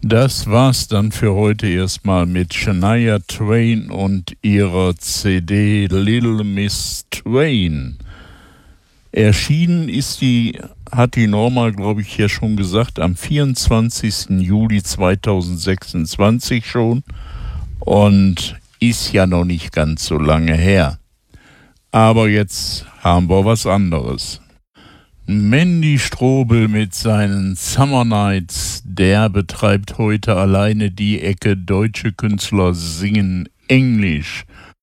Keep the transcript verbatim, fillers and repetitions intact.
Das war's dann für heute erstmal mit Shania Twain und ihrer C D Little Miss Twain. Erschienen ist die, hat die Norma, glaube ich, ja schon gesagt, am vierundzwanzigsten Juli zweitausendsechsundzwanzig schon und ist ja noch nicht ganz so lange her. Aber jetzt haben wir was anderes. Mandy Strobel mit seinen Summer Nights, der betreibt heute alleine die Ecke Deutsche Künstler singen Englisch.